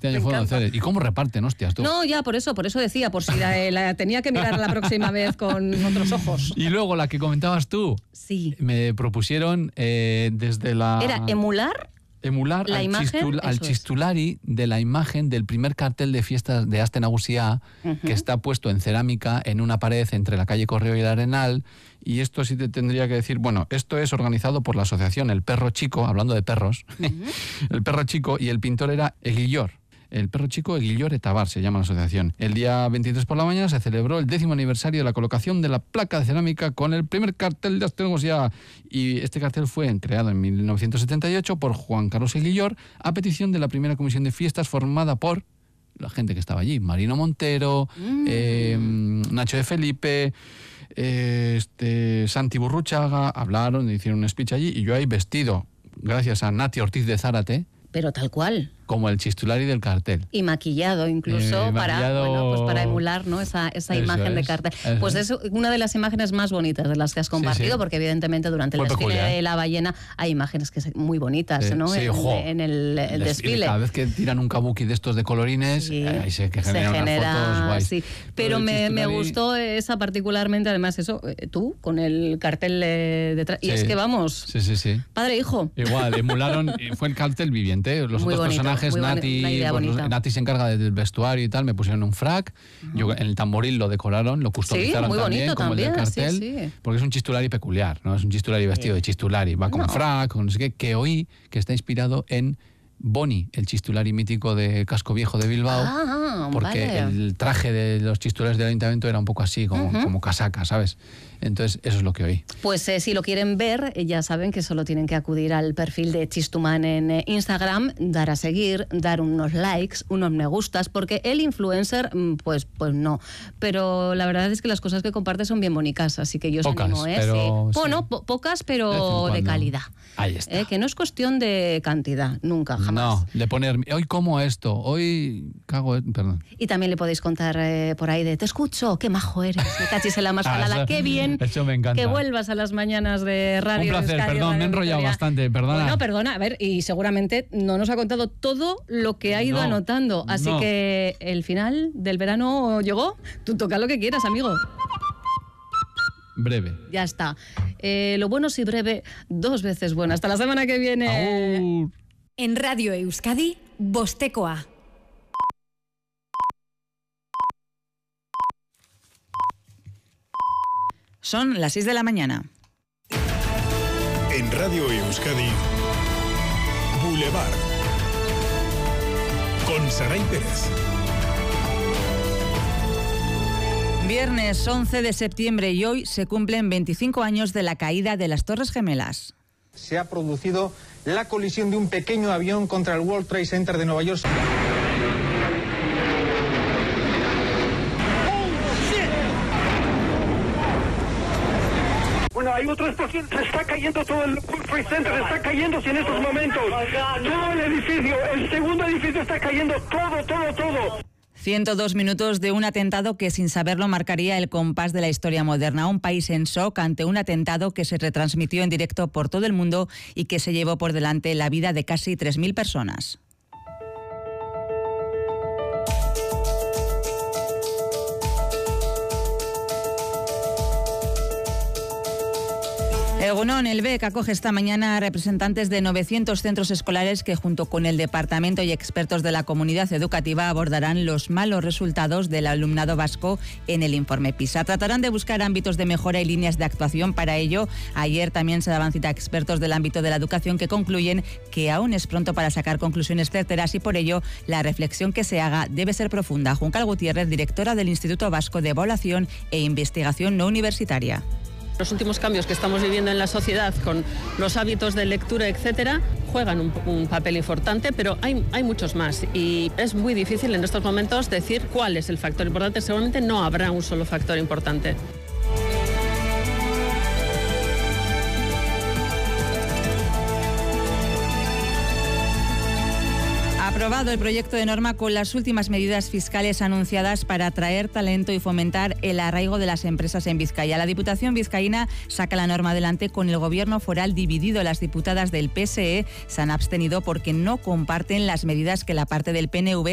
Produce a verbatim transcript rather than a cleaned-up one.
Este año fueron Ceres. ¿Y cómo reparten, hostias, tú? No, ya, por eso, por eso decía, por si la, la tenía que mirar la próxima vez con otros ojos. Y luego la que comentabas tú. Sí. Me propusieron eh, desde la... ¿Era emular? Emular la al, imagen, chistul, al chistulari de la imagen del primer cartel de fiestas de Aste Nagusia, uh-huh. que está puesto en cerámica en una pared entre la calle Correo y el Arenal. Y esto sí te tendría que decir, bueno, esto es organizado por la asociación El Perro Chico, hablando de perros, uh-huh. El Perro Chico, y el pintor era Eguillor. El Perro Chico Eguillor Etabar se llama la asociación. El día veintitrés por la mañana se celebró el décimo aniversario de la colocación de la placa de cerámica con el primer cartel de Aste Nagusia. Y este cartel fue creado en mil novecientos setenta y ocho por Juan Carlos Eguillor a petición de la primera comisión de fiestas formada por la gente que estaba allí. Marino Montero, mm. eh, Nacho de Felipe, eh, este, Santi Burruchaga, hablaron, hicieron un speech allí y yo ahí vestido, gracias a Nati Ortiz de Zárate. Pero tal cual. Como el chistulari del cartel. Y maquillado incluso, eh, para, maquillado... bueno, pues para emular, ¿no? esa, esa imagen es, de cartel. Eso pues es. es una de las imágenes más bonitas de las que has compartido, sí, sí. porque evidentemente durante Fue el desfile peculiar. de la ballena hay imágenes que son muy bonitas, sí, ¿no? Sí, en, en el, el desfile. Cada vez que tiran un kabuki de estos de colorines, sí, ahí se, que genera se genera unas fotos guays. Sí. Pero, Pero me, chistulari... me gustó esa particularmente, además eso, tú, con el cartel detrás. Sí. Y es que vamos, sí, sí, sí. padre e hijo. Igual, emularon, fue el cartel viviente, los muy otros bonito, personajes, Nati, pues, Nati se encarga del vestuario y tal, me pusieron un frac, uh-huh. yo en el tamboril lo decoraron, lo customizaron sí, muy también, bonito como también, el del cartel, sí, sí. porque es un chistulari peculiar, ¿no? Es un chistulari vestido sí. de chistulari, va con no. frac, con no sé qué, que oí que está inspirado en Boni, el chistulari mítico de Casco Viejo de Bilbao, ah, porque vale. el traje de los chistulares del ayuntamiento era un poco así, como, uh-huh. como casaca, ¿sabes? Entonces, eso es lo que oí. Pues eh, si lo quieren ver, eh, ya saben que solo tienen que acudir al perfil de Chistuman en eh, Instagram, dar a seguir, dar unos likes, unos me gustas, porque el influencer, pues, pues no. Pero la verdad es que las cosas que comparte son bien bonitas, así que yo os pocas, animo, ¿eh? Pero, sí. sí. Bueno, po- pocas, pero de, de calidad. Ahí está. Eh, que no es cuestión de cantidad, nunca, jamás. No, de poner, hoy como esto, hoy cago, perdón. Y también le podéis contar eh, por ahí de, te escucho, qué majo eres, me cachis en la más salada, qué bien. Eso me encanta. Que vuelvas a las mañanas de radio. Un placer, Euskadi, perdón, radio me he enrollado Victoria. bastante, perdona. Bueno, perdona, a ver, y seguramente no nos ha contado todo lo que ha ido no, anotando. Así no. que el final del verano llegó. Tú toca lo que quieras, amigo. Breve. Ya está. Eh, lo bueno si breve, dos veces bueno. Hasta la semana que viene. Agur. En Radio Euskadi, Bostekoa. Son las seis de la mañana. En Radio Euskadi, Boulevard. Con Saray Pérez. Viernes once de septiembre y hoy se cumplen veinticinco años de la caída de las Torres Gemelas. Se ha producido la colisión de un pequeño avión contra el World Trade Center de Nueva York. Bueno, hay otra explosión, se está cayendo todo el World Trade Center, se está cayéndose en estos momentos. Todo el edificio, el segundo edificio está cayendo, todo, todo, todo. ciento dos minutos de un atentado que sin saberlo marcaría el compás de la historia moderna. Un país en shock ante un atentado que se retransmitió en directo por todo el mundo y que se llevó por delante la vida de casi tres mil personas. Egunon, el B E C acoge esta mañana a representantes de novecientos centros escolares que junto con el departamento y expertos de la comunidad educativa abordarán los malos resultados del alumnado vasco en el informe PISA. Tratarán de buscar ámbitos de mejora y líneas de actuación para ello. Ayer también se daban cita a expertos del ámbito de la educación que concluyen que aún es pronto para sacar conclusiones certeras y por ello la reflexión que se haga debe ser profunda. Juncal Gutiérrez, directora del Instituto Vasco de Evaluación e Investigación No Universitaria. Los últimos cambios que estamos viviendo en la sociedad con los hábitos de lectura, etcétera, juegan un, un papel importante, pero hay, hay muchos más y es muy difícil en estos momentos decir cuál es el factor importante. Seguramente no habrá un solo factor importante. Aprobado el proyecto de norma con las últimas medidas fiscales anunciadas para atraer talento y fomentar el arraigo de las empresas en Vizcaya. La Diputación vizcaína saca la norma adelante con el gobierno foral dividido. Las diputadas del P S E se han abstenido porque no comparten las medidas que la parte del P N V